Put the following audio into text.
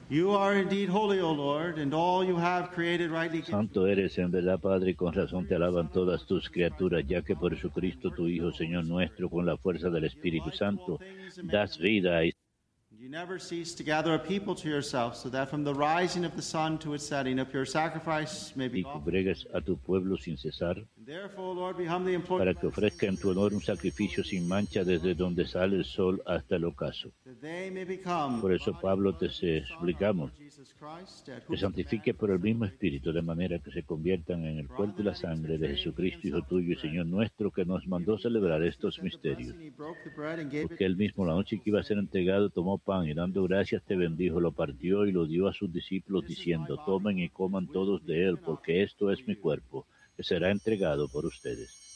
You are indeed holy, O Lord, and all you have created rightly. Santo eres en verdad, Padre, y con razón te alaban todas tus criaturas, ya que por Jesucristo, tu Hijo, Señor nuestro, con la fuerza del Espíritu Santo, das vida y You never cease to gather a people to yourself, so that from the rising of the sun to its setting, a pure sacrifice may be offered. congregas a tu pueblo sin cesar, Therefore, Lord, we humbly implore para que ofrezca en tu honor un sacrificio sin mancha desde donde sale el sol hasta el ocaso. that they may become Por eso, Pablo, te suplicamos Jesus Christ, at que whom santifique por el mismo Espíritu, de manera que se conviertan en el cuerpo y la sangre de Jesucristo, Hijo tuyo y Señor nuestro, que nos mandó celebrar estos misterios. he broke the bread and gave Porque él mismo, la noche que iba a ser entregado, tomó pan y dando gracias te bendijo, lo partió y lo dio a sus discípulos, diciendo: tomen y coman todos de él, porque esto es mi cuerpo, que será entregado por ustedes.